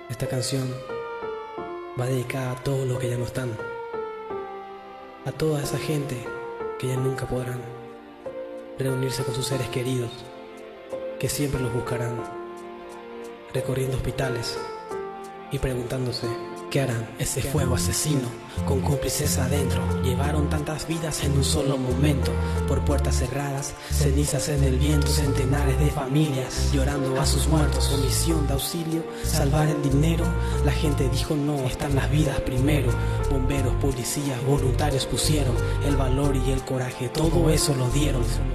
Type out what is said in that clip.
Esta canción va dedicada a todos los que ya no están, a toda esa gente que ya nunca podrán reunirse con sus seres queridos, que siempre los buscarán, recorriendo hospitales y preguntándose ¿qué harán? Ese fuego asesino, con cómplices adentro, llevaron tantas vidas en un solo momento. Por puertas cerradas, cenizas en el viento, centenares de familias llorando a sus muertos. Su misión de auxilio, salvar el dinero. La gente dijo no, están las vidas primero. Bomberos, policías, voluntarios pusieron el valor y el coraje, todo eso lo dieron.